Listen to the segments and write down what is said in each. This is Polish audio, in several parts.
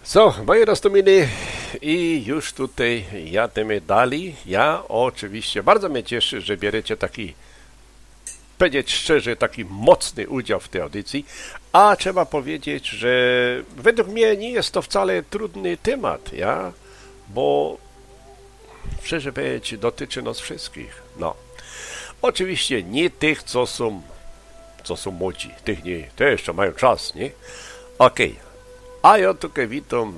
Co, moje roztuminy i już tutaj jademy dalej. Ja oczywiście bardzo mnie cieszy, że bierzecie taki, powiedzieć szczerze, taki mocny udział w tej audycji, a trzeba powiedzieć, że według mnie nie jest to wcale trudny temat, bo szczerze powiedzieć dotyczy nas wszystkich. No, oczywiście nie tych, co są młodzi, tych nie, te jeszcze mają czas, nie? Okej. A ja tutaj witam,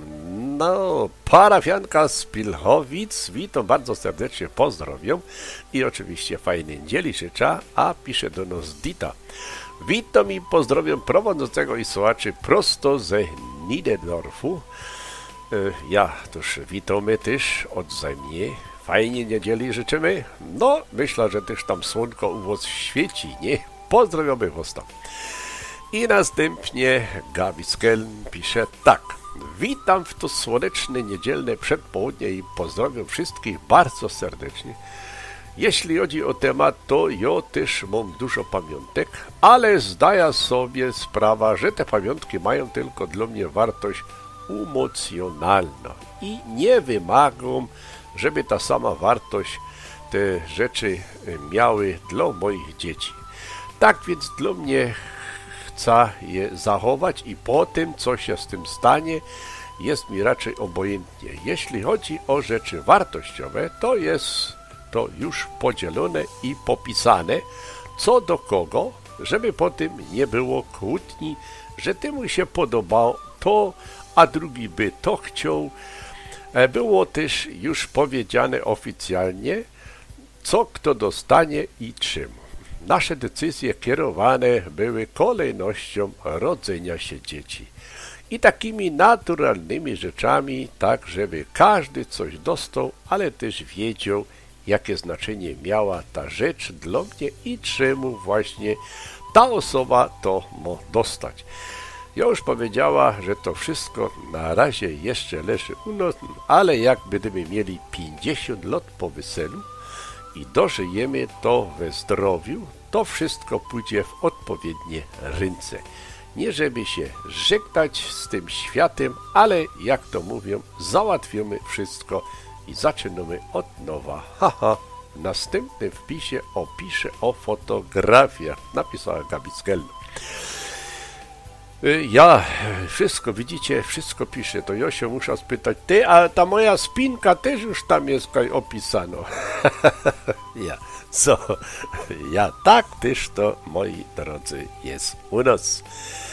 parafianka z Pilchowic, witam bardzo serdecznie, pozdrawiam i oczywiście fajnej niedzieli życzę, a pisze do nas Dita. Witam i pozdrawiam prowadzącego i słuchaczy prosto ze Niederdorfu. Ja też witamy też odzemnie, fajnej niedzieli życzymy, no myślę, że też tam słonko u was świeci, nie? Pozdrawiamy was tam. I następnie Gabi Skeln pisze tak. Witam w to słoneczne, niedzielne przedpołudnie i pozdrawiam wszystkich bardzo serdecznie. Jeśli chodzi o temat, to ja też mam dużo pamiątek, ale zdaję sobie sprawę, że te pamiątki mają tylko dla mnie wartość emocjonalną i nie wymagam, żeby ta sama wartość te rzeczy miały dla moich dzieci. Tak więc dla mnie chcę je zachować i po tym, co się z tym stanie, jest mi raczej obojętnie. Jeśli chodzi o rzeczy wartościowe, to jest to już podzielone i popisane, co do kogo, żeby po tym nie było kłótni, że temu się podobało to, a drugi by to chciał. Było też już powiedziane oficjalnie, co kto dostanie i czym. Nasze decyzje kierowane były kolejnością rodzenia się dzieci i takimi naturalnymi rzeczami, tak żeby każdy coś dostał, ale też wiedział, jakie znaczenie miała ta rzecz dla mnie i czemu właśnie ta osoba to ma dostać. Ja już powiedziała, że to wszystko na razie jeszcze leży u nas, ale jak będziemy mieli 50 lat po weselu i dożyjemy to we zdrowiu, to wszystko pójdzie w odpowiednie ręce. Nie żeby się żegnać z tym światem, ale jak to mówią, załatwimy wszystko i zaczynamy od nowa. W następnym wpisie opiszę o fotografiach, napisała Gabi Skeln. Ja wszystko, widzicie, wszystko piszę, to ja się muszę spytać, ty, a ta moja spinka też już tam jest opisano. Ja tak też to, moi drodzy, jest u nas.